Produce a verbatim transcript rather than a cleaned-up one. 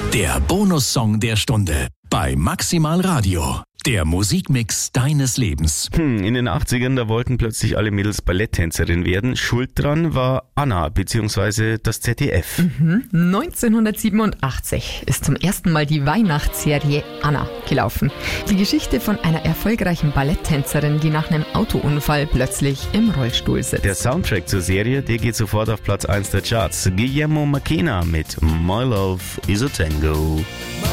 Der Bonussong der Stunde bei Maximal Radio. Der Musikmix deines Lebens. Hm, in den achtzigern, da wollten plötzlich alle Mädels Balletttänzerin werden. Schuld dran war Anna bzw. das Z D F. Mhm. neunzehnhundertsiebenundachtzig ist zum ersten Mal die Weihnachtsserie Anna gelaufen. Die Geschichte von einer erfolgreichen Balletttänzerin, die nach einem Autounfall plötzlich im Rollstuhl sitzt. Der Soundtrack zur Serie, der geht sofort auf Platz eins der Charts. Guillermo Macchina mit My Love is a Tango.